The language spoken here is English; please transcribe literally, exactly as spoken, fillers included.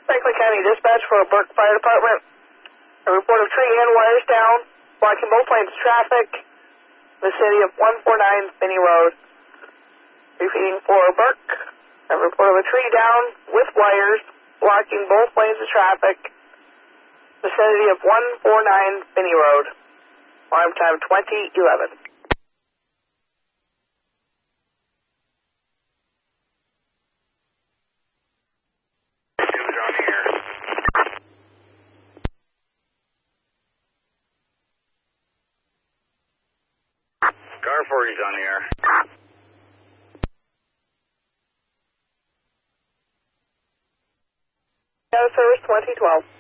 Franklin County Dispatch for Burke Fire Department. A report of tree and wires down, blocking both lanes of traffic in the city of one forty-nine Finney Road. Repeating for Burke. A report of a tree down with wires, blocking both lanes of traffic in the vicinity of one forty-nine Finney Road. Alarm time twenty eleven. Car forty is on the air. Service twenty twelve.